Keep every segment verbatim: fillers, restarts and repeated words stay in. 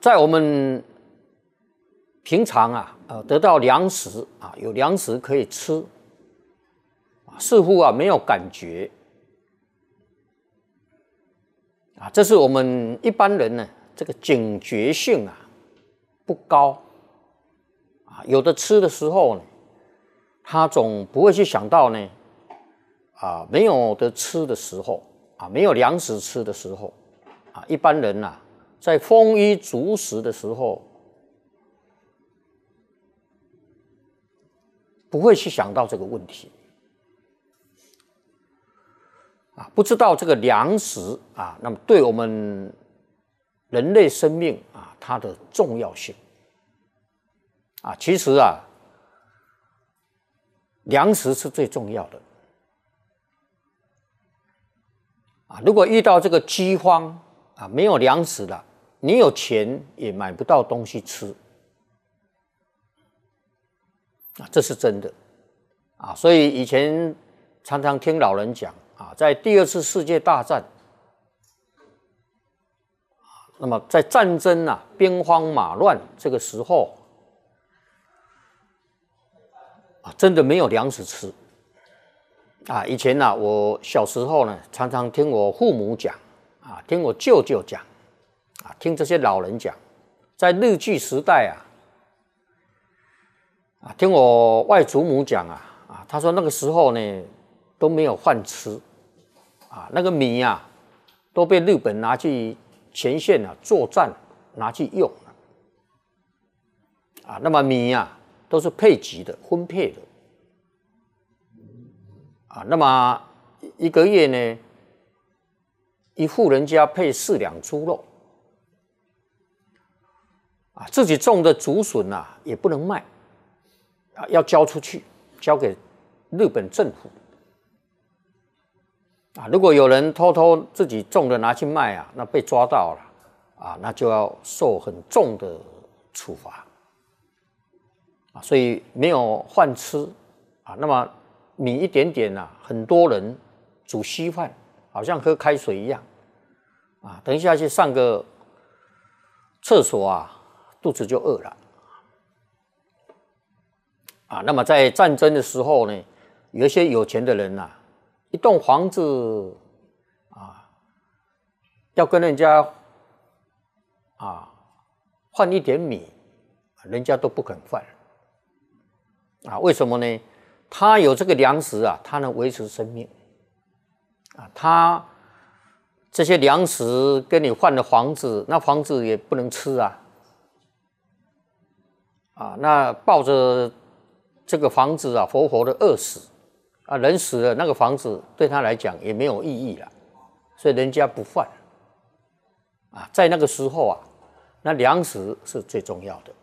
在我们平常啊，呃，得到粮食啊，有粮食可以吃，似乎啊没有感觉啊，这是我们一般人呢，这个警觉性啊不高啊，有的吃的时候呢，他总不会去想到呢，啊，没有的吃的时候啊，没有粮食吃的时候啊，一般人呐、啊，在丰衣足食的时候，不会去想到这个问题啊，不知道这个粮食啊，那么对我们人类生命啊，它的重要性啊，其实啊，粮食是最重要的啊。如果遇到这个饥荒啊，没有粮食了，你有钱也买不到东西吃啊，这是真的啊。所以以前常常听老人讲啊，在第二次世界大战，那么在战争啊兵荒马乱这个时候啊，真的没有粮食吃啊。以前呢、啊，我小时候呢，常常听我父母讲啊，听我舅舅讲啊，听这些老人讲，在日据时代啊。啊，听我外祖母讲啊，啊，她说那个时候呢都没有饭吃，啊，那个米啊都被日本拿去前线啊作战拿去用了，啊，那么米啊都是配给的分配的，啊，那么一个月呢一户人家配四两猪肉，啊，自己种的竹笋啊也不能卖。啊，要交出去，交给日本政府。啊，如果有人偷偷自己种的拿去卖啊，那被抓到了，啊，那就要受很重的处罚。啊，所以没有饭吃，啊，那么米一点点啊，很多人煮稀饭，好像喝开水一样。啊，等一下去上个厕所啊，肚子就饿了。啊，那么在战争的时候呢，有一些有钱的人呐、啊，一栋房子啊，要跟人家啊换一点米，人家都不肯换啊。为什么呢？他有这个粮食啊，他能维持生命啊。他这些粮食跟你换的房子，那房子也不能吃啊。啊，那抱着这个房子啊，活活的饿死啊，人死了，那个房子对他来讲也没有意义了，所以人家不换啊。在那个时候啊，那粮食是最重要的。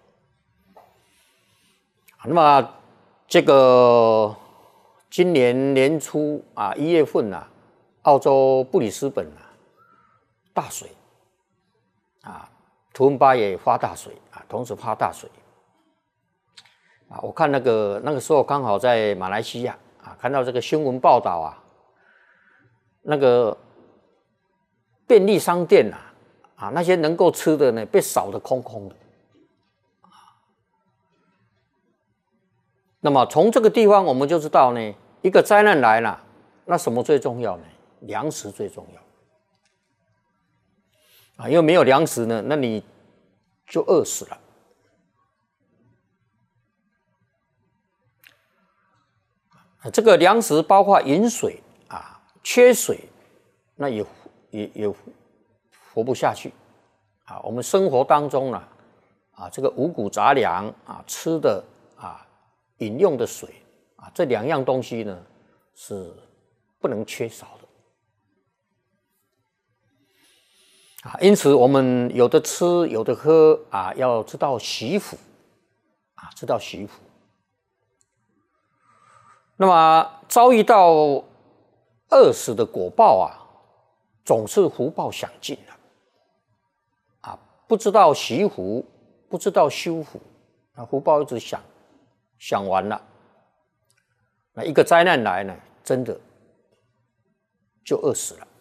那么这个今年年初啊，一月份啊，澳洲布里斯本啊大水啊，图恩巴也发大水啊，同时发大水。啊，我看那个那个时候刚好在马来西亚啊，看到这个新闻报道啊，那个便利商店啊，啊那些能够吃的呢，被扫得空空的。那么从这个地方我们就知道呢，一个灾难来了，那什么最重要呢？粮食最重要啊，因为没有粮食呢，那你就饿死了。这个粮食包括饮水啊，缺水，那也也也活不下去啊。我们生活当中呢，啊，这个五谷杂粮啊，吃的啊，饮用的水啊，这两样东西呢是不能缺少的啊。因此，我们有的吃，有的喝啊，要知道惜福啊，知道惜福。那么遭遇到饿死的果报啊，总是福报享尽了啊，不知道惜福，不知道修福，那福报一直享，享完了，那一个灾难来呢，真的就饿死了。